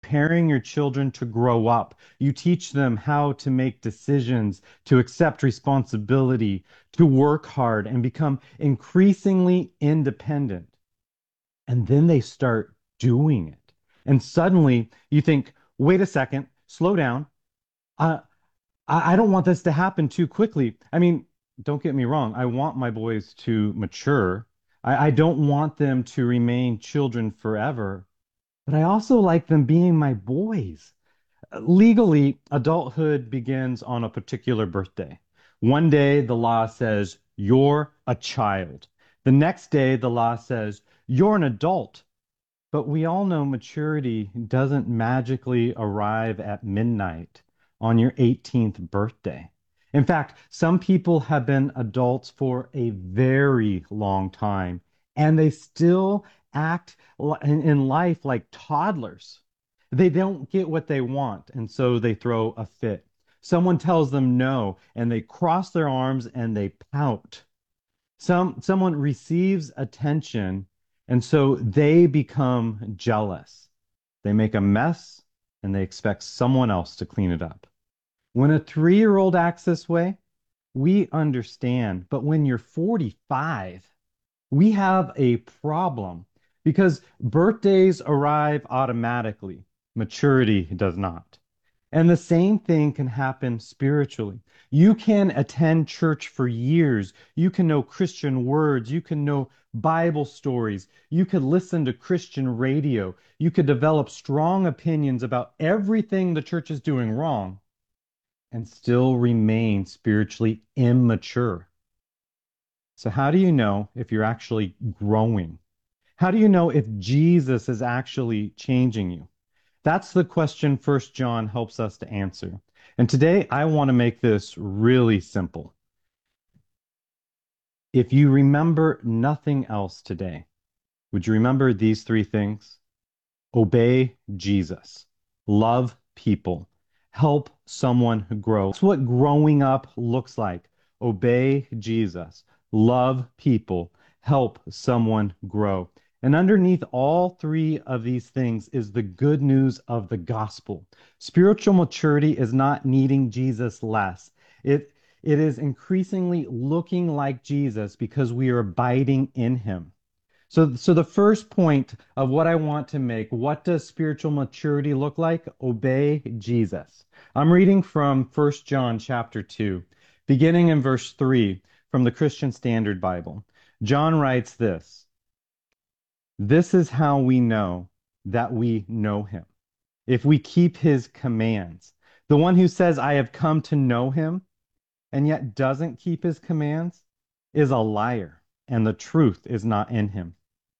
preparing your children to grow up. You teach them how to make decisions, to accept responsibility, to work hard, and become increasingly independent. And then they start doing it. And suddenly you think, wait a second, slow down. Uh, I don't want this to happen too quickly. I mean, don't get me wrong. I want my boys to mature. I don't want them to remain children forever, but I also like them being my boys. Legally, adulthood begins on a particular birthday. One day, the law says, you're a child. The next day, the law says, you're an adult. But we all know maturity doesn't magically arrive at midnight on your 18th birthday. In fact, some people have been adults for a very long time, and they still act in life like toddlers. They don't get what they want, and so they throw a fit. Someone tells them no, and they cross their arms and they pout. Someone receives attention, and so they become jealous. They make a mess, and they expect someone else to clean it up. When a 3-year-old acts this way, we understand. But when you're 45, we have a problem because birthdays arrive automatically. Maturity does not. And the same thing can happen spiritually. You can attend church for years. You can know Christian words. You can know Bible stories. You could listen to Christian radio. You could develop strong opinions about everything the church is doing wrong and still remain spiritually immature. So, how do you know if you're actually growing? How do you know if Jesus is actually changing you? That's the question First John helps us to answer. And today I want to make this really simple. If you remember nothing else today, would you remember these 3 things? Obey Jesus, love people, help someone grow. That's what growing up looks like. Obey Jesus, love people, help someone grow. And underneath all 3 of these things is the good news of the gospel. Spiritual maturity is not needing Jesus less. It is increasingly looking like Jesus because we are abiding in him. So the first point of what I want to make, what does spiritual maturity look like? Obey Jesus. I'm reading from First John chapter 2, beginning in verse 3 from the Christian Standard Bible. John writes this: This is how we know that we know him, if we keep his commands. The one who says, I have come to know him, and yet doesn't keep his commands, is a liar, and the truth is not in him.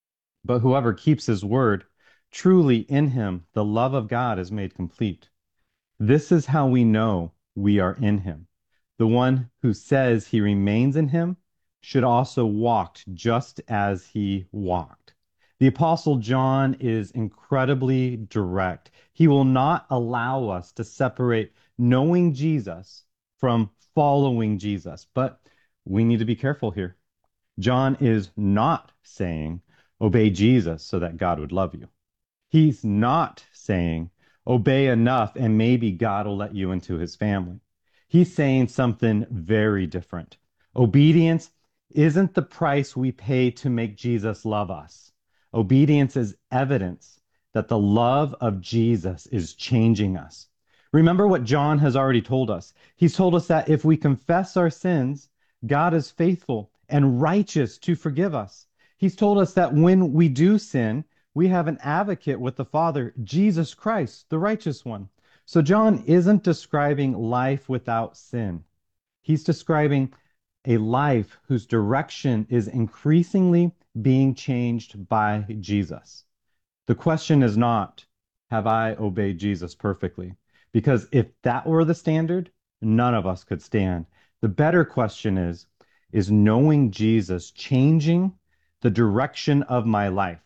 But whoever keeps his word, truly in him the love of God is made complete. This is how we know we are in him. The one who says he remains in him should also walk just as he walked. The Apostle John is incredibly direct. He will not allow us to separate knowing Jesus from following Jesus. But we need to be careful here. John is not saying, obey Jesus so that God would love you. He's not saying, obey enough and maybe God will let you into his family. He's saying something very different. Obedience isn't the price we pay to make Jesus love us. Obedience is evidence that the love of Jesus is changing us. Remember what John has already told us. He's told us that if we confess our sins, God is faithful and righteous to forgive us. He's told us that when we do sin, we have an advocate with the Father, Jesus Christ, the righteous one. So John isn't describing life without sin. He's describing a life whose direction is increasingly being changed by Jesus. The question is not, have I obeyed Jesus perfectly? Because if that were the standard, none of us could stand. The better question is knowing Jesus changing the direction of my life?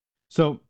So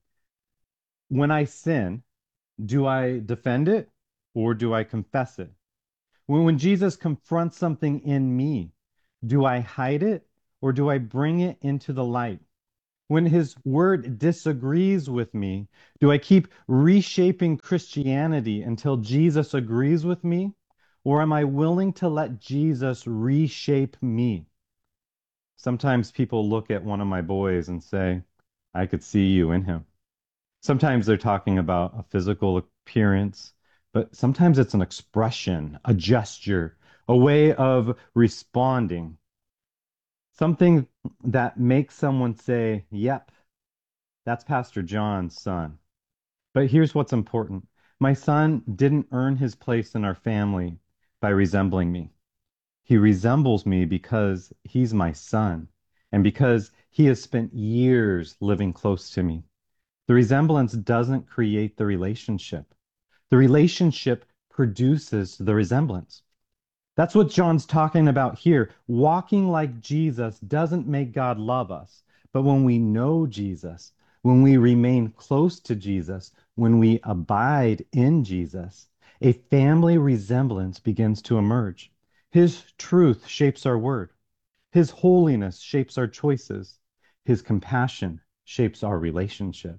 when I sin, do I defend it or do I confess it? When Jesus confronts something in me, do I hide it or do I bring it into the light? When his word disagrees with me, do I keep reshaping Christianity until Jesus agrees with me? Or am I willing to let Jesus reshape me? Sometimes people look at one of my boys and say, I could see you in him. Sometimes they're talking about a physical appearance, but sometimes it's an expression, a gesture, a way of responding, something that makes someone say, Yep, that's Pastor John's son. But here's what's important. My son didn't earn his place in our family by resembling me. He resembles me because he's my son and because he has spent years living close to me. The resemblance doesn't create the relationship. The relationship produces the resemblance. That's what John's talking about here. Walking like Jesus doesn't make God love us. But when we know Jesus, when we remain close to Jesus, when we abide in Jesus, a family resemblance begins to emerge. His truth shapes our word. His holiness shapes our choices. His compassion shapes our relationship.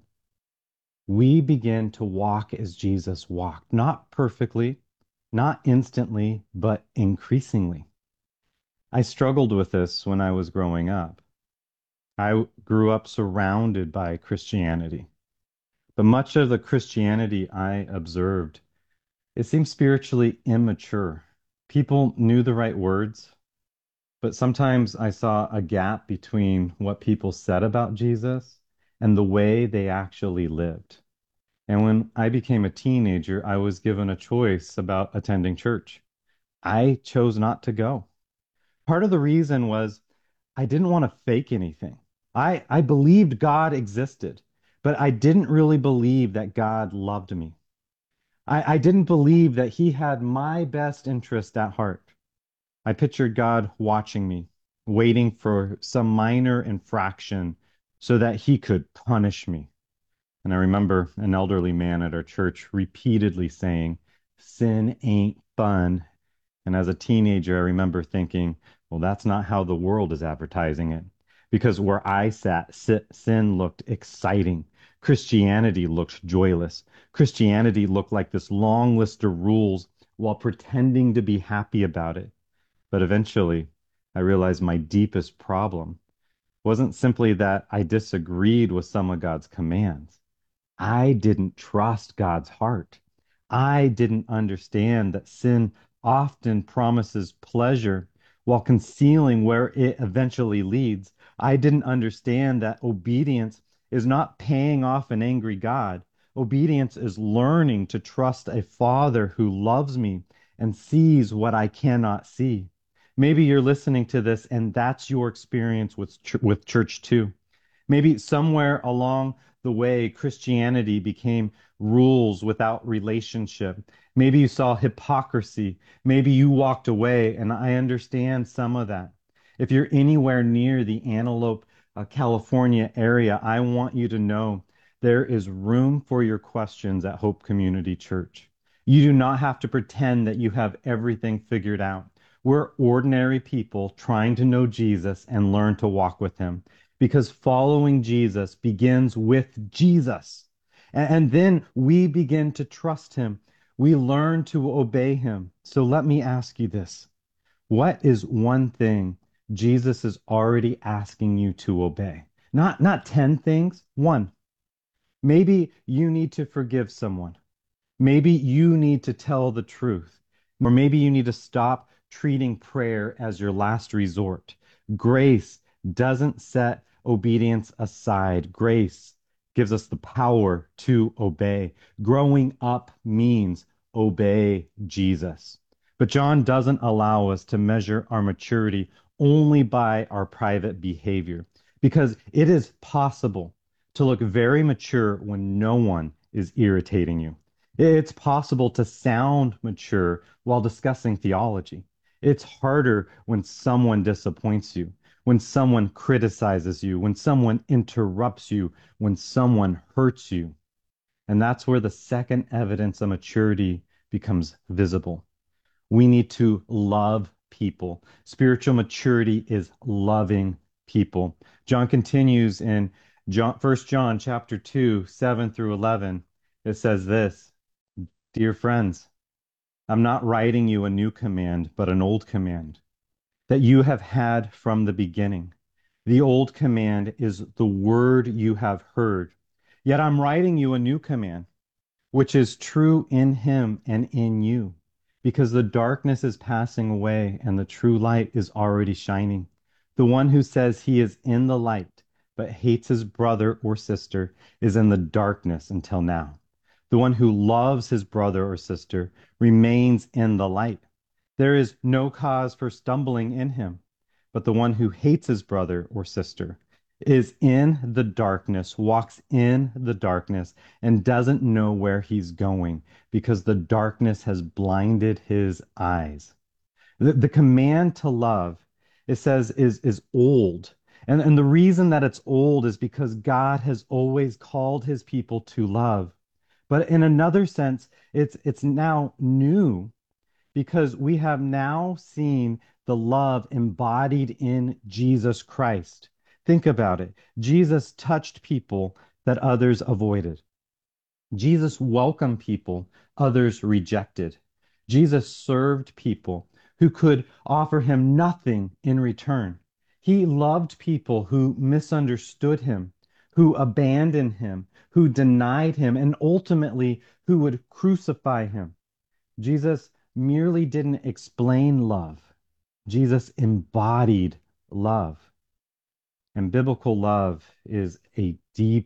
We begin to walk as Jesus walked, not perfectly, not instantly, but increasingly. I struggled with this when I was growing up. I grew up surrounded by Christianity, but much of the Christianity I observed, it seemed spiritually immature. People knew the right words, but sometimes I saw a gap between what people said about Jesus and the way they actually lived. And when I became a teenager, I was given a choice about attending church. I chose not to go. Part of the reason was I didn't want to fake anything. I believed God existed, but I didn't really believe that God loved me. I didn't believe that He had my best interest at heart. I pictured God watching me, waiting for some minor infraction so that He could punish me. And I remember an elderly man at our church repeatedly saying, Sin ain't fun. And as a teenager, I remember thinking, well, that's not how the world is advertising it. Because where I sat, sin looked exciting. Christianity looked joyless. Christianity looked like this long list of rules while pretending to be happy about it. But eventually, I realized my deepest problem wasn't simply that I disagreed with some of God's commands. I didn't trust God's heart. I didn't understand that sin often promises pleasure while concealing where it eventually leads. I didn't understand that obedience is not paying off an angry God. Obedience is learning to trust a Father who loves me and sees what I cannot see. Maybe you're listening to this and that's your experience with church too. Maybe somewhere along the way, Christianity became rules without relationship. Maybe you saw hypocrisy. Maybe you walked away, and I understand some of that. If you're anywhere near the Antelope, California area, I want you to know there is room for your questions at Hope Community Church. You do not have to pretend that you have everything figured out. We're ordinary people trying to know Jesus and learn to walk with him because following Jesus begins with Jesus. And then we begin to trust him. We learn to obey him. So let me ask you this. What is one thing Jesus is already asking you to obey? Not 10 things, one. Maybe you need to forgive someone. Maybe you need to tell the truth. Or maybe you need to stop treating prayer as your last resort. Grace doesn't set obedience aside. Grace gives us the power to obey. Growing up means obey Jesus. But John doesn't allow us to measure our maturity only by our private behavior because it is possible to look very mature when no one is irritating you. It's possible to sound mature while discussing theology. It's harder when someone disappoints you, when someone criticizes you, when someone interrupts you, when someone hurts you. And that's where the second evidence of maturity becomes visible. We need to love people. Spiritual maturity is loving people. John continues in First John chapter 2, 7 through 11, it says this, Dear friends, I'm not writing you a new command, but an old command that you have had from the beginning. The old command is the word you have heard. Yet I'm writing you a new command, which is true in him and in you, because the darkness is passing away and the true light is already shining. The one who says he is in the light but hates his brother or sister is in the darkness until now. The one who loves his brother or sister remains in the light. There is no cause for stumbling in him, but the one who hates his brother or sister is in the darkness, walks in the darkness, and doesn't know where he's going because the darkness has blinded his eyes. The command to love, it says, is old. And the reason that it's old is because God has always called his people to love. But in another sense, it's now new because we have now seen the love embodied in Jesus Christ. Think about it. Jesus touched people that others avoided. Jesus welcomed people others rejected. Jesus served people who could offer him nothing in return. He loved people who misunderstood him, who abandoned him, who denied him, and ultimately who would crucify him. Jesus merely didn't explain love. Jesus embodied love. And biblical love is a deep,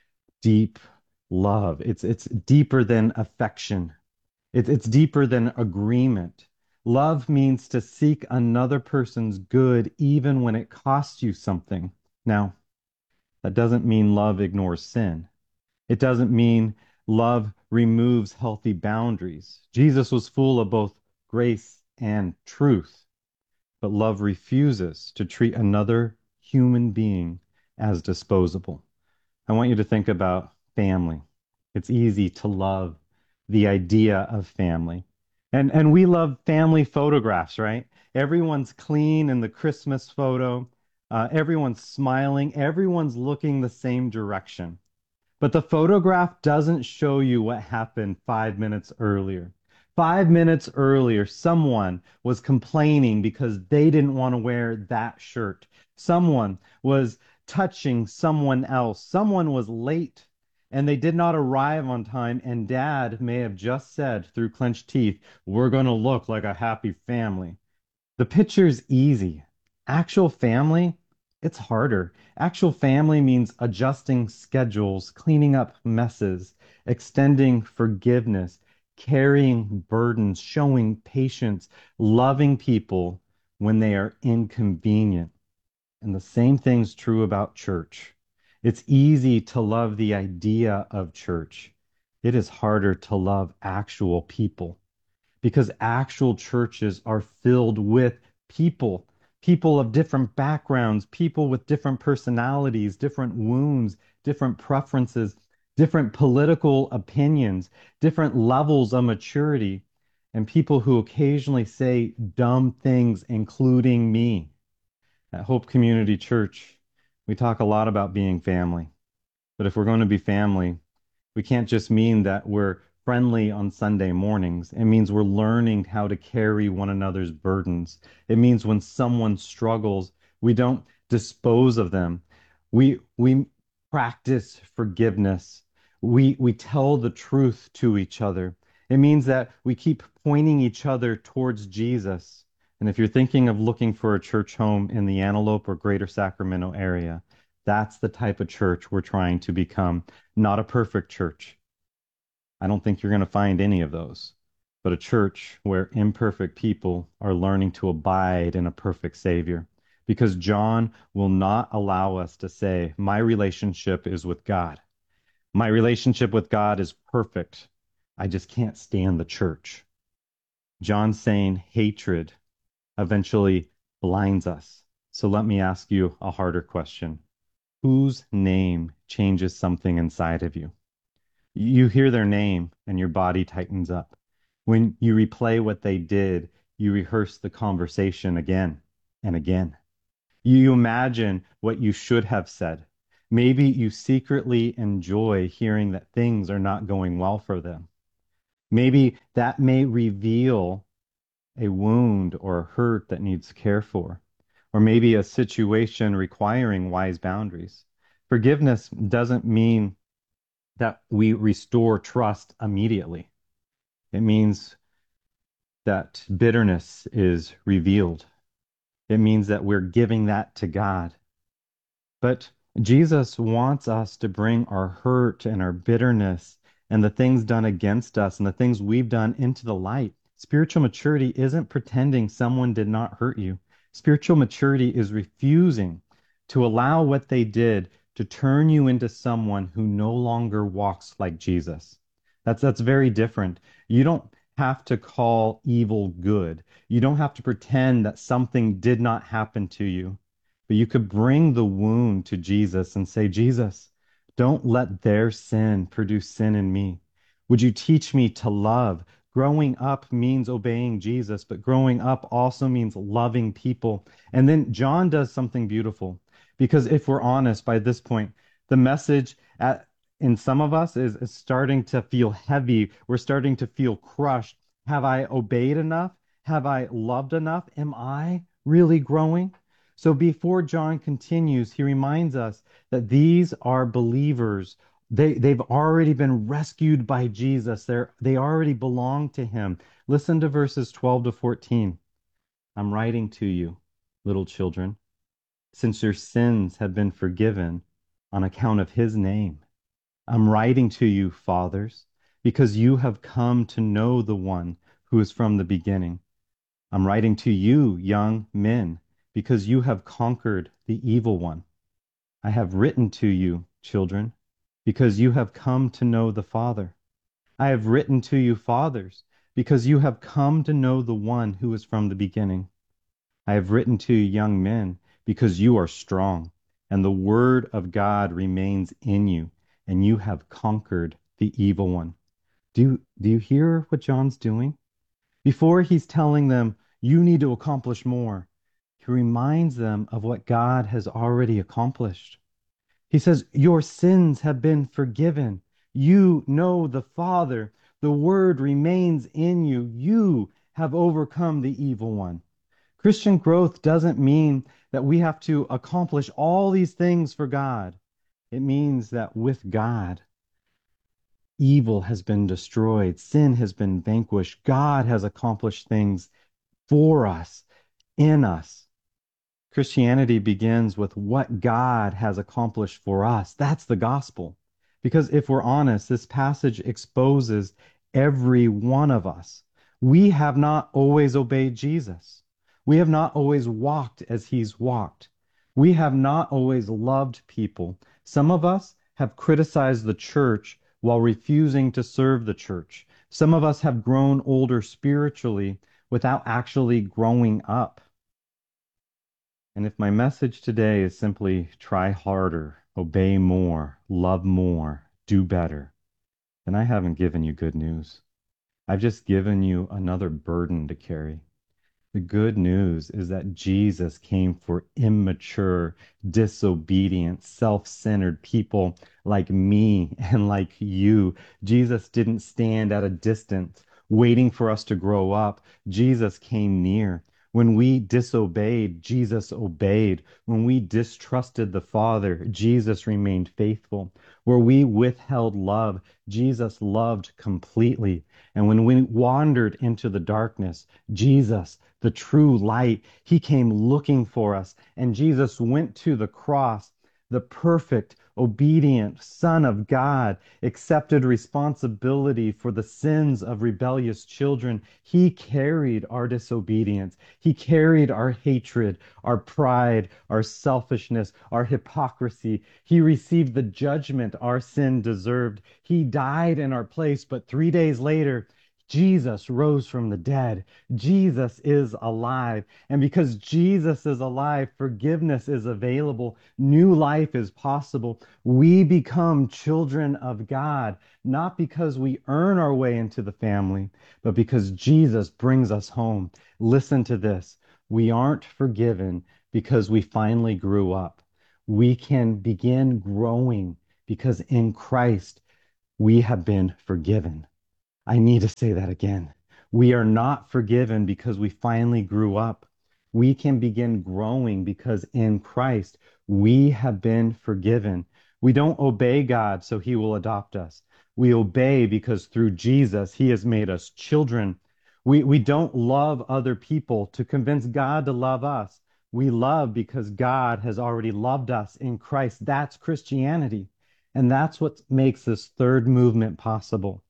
deep love. It's deeper than affection. It's deeper than agreement. Love means to seek another person's good even when it costs you something. Now, that doesn't mean love ignores sin. It doesn't mean love removes healthy boundaries. Jesus was full of both grace and truth, but love refuses to treat another human being as disposable. I want you to think about family. It's easy to love the idea of family. And we love family photographs, right? Everyone's clean in the Christmas photo. Everyone's smiling. Everyone's looking the same direction. But the photograph doesn't show you what happened 5 minutes earlier. 5 minutes earlier, someone was complaining because they didn't want to wear that shirt. Someone was touching someone else. Someone was late and they did not arrive on time. And dad may have just said through clenched teeth, "We're going to look like a happy family." The picture's easy. Actual family, it's harder. Actual family means adjusting schedules, cleaning up messes, extending forgiveness, carrying burdens, showing patience, loving people when they are inconvenient. And the same thing's true about church. It's easy to love the idea of church. It is harder to love actual people because actual churches are filled with people, people of different backgrounds, people with different personalities, different wounds, different preferences, different political opinions, different levels of maturity, and people who occasionally say dumb things, including me. At Hope Community Church, we talk a lot about being family. But if we're going to be family, we can't just mean that we're friendly on Sunday mornings. It means we're learning how to carry one another's burdens. It means when someone struggles, we don't dispose of them. We practice forgiveness. We tell the truth to each other. It means that we keep pointing each other towards Jesus. And if you're thinking of looking for a church home in the Antelope or Greater Sacramento area, that's the type of church we're trying to become. Not a perfect church. I don't think you're going to find any of those, but a church where imperfect people are learning to abide in a perfect Savior. Because John will not allow us to say, my relationship is with God. My relationship with God is perfect. I just can't stand the church. John's saying hatred eventually blinds us. So let me ask you a harder question. Whose name changes something inside of you? You hear their name and your body tightens up. When you replay what they did, you rehearse the conversation again and again. You imagine what you should have said. Maybe you secretly enjoy hearing that things are not going well for them. Maybe that may reveal a wound or a hurt that needs care for, or maybe a situation requiring wise boundaries. Forgiveness doesn't mean that we restore trust immediately. It means that bitterness is revealed. It means that we're giving that to God. But Jesus wants us to bring our hurt and our bitterness and the things done against us and the things we've done into the light. Spiritual maturity isn't pretending someone did not hurt you. Spiritual maturity is refusing to allow what they did to turn you into someone who no longer walks like Jesus. That's very different. You don't have to call evil good. You don't have to pretend that something did not happen to you. But you could bring the wound to Jesus and say, Jesus, don't let their sin produce sin in me. Would you teach me to love? Growing up means obeying Jesus, but growing up also means loving people. And then John does something beautiful because if we're honest by this point, the message in some of us is starting to feel heavy. We're starting to feel crushed. Have I obeyed enough? Have I loved enough? Am I really growing? So before John continues, he reminds us that these are believers. They've already been rescued by Jesus. They already belong to him. Listen to verses 12 to 14. I'm writing to you, little children, since your sins have been forgiven on account of his name. I'm writing to you, fathers, because you have come to know the one who is from the beginning. I'm writing to you, young men, because you have conquered the evil one. I have written to you, children, because you have come to know the Father. I have written to you, fathers, because you have come to know the one who is from the beginning. I have written to you, young men, because you are strong, and the word of God remains in you, and you have conquered the evil one. Do you hear what John's doing? Before he's telling them, you need to accomplish more, he reminds them of what God has already accomplished. He says, your sins have been forgiven. You know the Father. The Word remains in you. You have overcome the evil one. Christian growth doesn't mean that we have to accomplish all these things for God. It means that with God, evil has been destroyed, sin has been vanquished, God has accomplished things for us, in us. Christianity begins with what God has accomplished for us. That's the gospel. Because if we're honest, this passage exposes every one of us. We have not always obeyed Jesus. We have not always walked as he's walked. We have not always loved people. Some of us have criticized the church while refusing to serve the church. Some of us have grown older spiritually without actually growing up. And if my message today is simply try harder, obey more, love more, do better, then I haven't given you good news. I've just given you another burden to carry. The good news is that Jesus came for immature, disobedient, self-centered people like me and like you. Jesus didn't stand at a distance waiting for us to grow up. Jesus came near. When we disobeyed, Jesus obeyed. When we distrusted the Father, Jesus remained faithful. Where we withheld love, Jesus loved completely. And when we wandered into the darkness, Jesus, the true light, he came looking for us. And Jesus went to the cross. The perfect, obedient Son of God accepted responsibility for the sins of rebellious children. He carried our disobedience. He carried our hatred, our pride, our selfishness, our hypocrisy. He received the judgment our sin deserved. He died in our place, but 3 days later, Jesus rose from the dead. Jesus is alive. And because Jesus is alive, forgiveness is available. New life is possible. We become children of God, not because we earn our way into the family, but because Jesus brings us home. Listen to this. We aren't forgiven because we finally grew up. We can begin growing because in Christ we have been forgiven. I need to say that again. We are not forgiven because we finally grew up. We can begin growing because in Christ we have been forgiven. We don't obey God so he will adopt us. We obey because through Jesus he has made us children. We don't love other people to convince God to love us. We love because God has already loved us in Christ. That's Christianity. And that's what makes this third movement possible.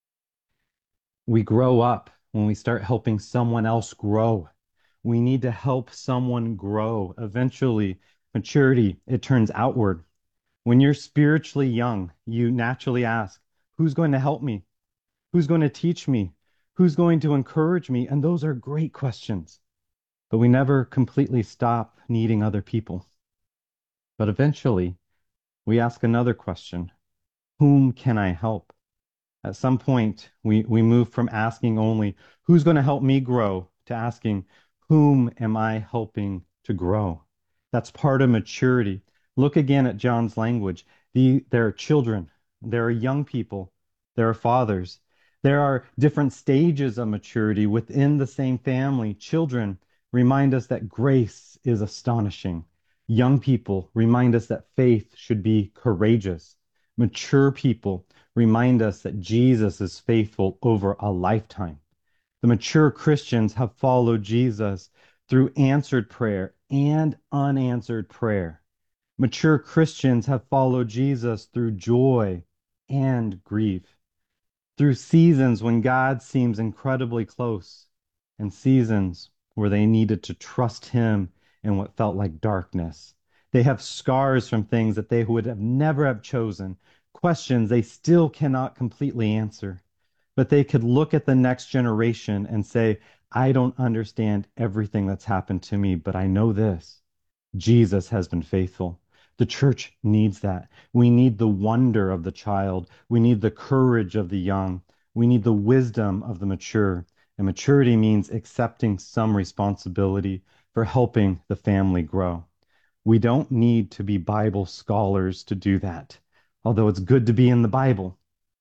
We grow up when we start helping someone else grow. We need to help someone grow. Eventually, maturity, it turns outward. When you're spiritually young, you naturally ask, who's going to help me? Who's going to teach me? Who's going to encourage me? And those are great questions. But we never completely stop needing other people. But eventually, we ask another question. Whom can I help? At some point, we move from asking only, who's going to help me grow, to asking, whom am I helping to grow? That's part of maturity. Look again at John's language. There are children, there are young people, there are fathers. There are different stages of maturity within the same family. Children remind us that grace is astonishing. Young people remind us that faith should be courageous. Mature people remind us that Jesus is faithful over a lifetime. The mature Christians have followed Jesus through answered prayer and unanswered prayer. Mature Christians have followed Jesus through joy and grief, through seasons when God seems incredibly close, and seasons where they needed to trust Him in what felt like darkness. They have scars from things that they would have never have chosen, questions they still cannot completely answer. But they could look at the next generation and say, I don't understand everything that's happened to me, but I know this. Jesus has been faithful. The church needs that. We need the wonder of the child. We need the courage of the young. We need the wisdom of the mature. And maturity means accepting some responsibility for helping the family grow. We don't need to be Bible scholars to do that, although it's good to be in the Bible.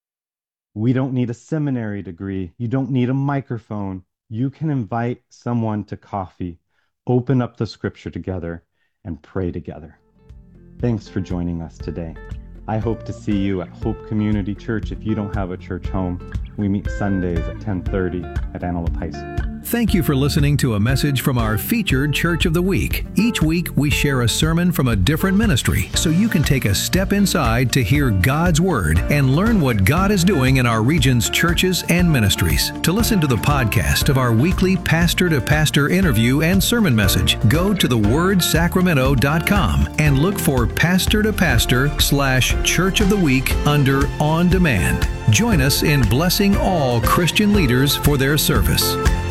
We don't need a seminary degree. You don't need a microphone. You can invite someone to coffee, open up the scripture together, and pray together. Thanks for joining us today. I hope to see you at Hope Community Church. If you don't have a church home, we meet Sundays at 10:30 at Antelope High School. Thank you for listening to a message from our featured Church of the Week. Each week, we share a sermon from a different ministry so you can take a step inside to hear God's Word and learn what God is doing in our region's churches and ministries. To listen to the podcast of our weekly pastor-to-pastor interview and sermon message, go to thewordsacramento.com and look for Pastor to Pastor/Church of the Week under On Demand. Join us in blessing all Christian leaders for their service.